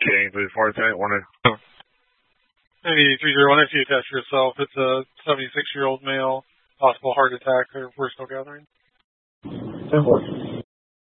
King 3-4, Lieutenant 1. Any 301, if you attach yourself, it's a 76-year-old male, possible heart attack or personal gathering. 10-4.